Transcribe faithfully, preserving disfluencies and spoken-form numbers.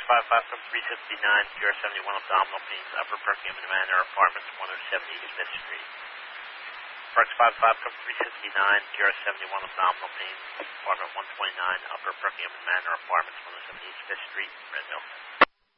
five five from three sixty-nine, G R seventy-one Abdominal Pains, Upper Perkins Manor, Apartments, one oh seven East fifth Street. Parks five five from three sixty-nine, G R seventy-one Abdominal Pains, Apartment one twenty-nine, Upper Perkins Manor, Apartments, one oh seven East fifth Street, Red Hill.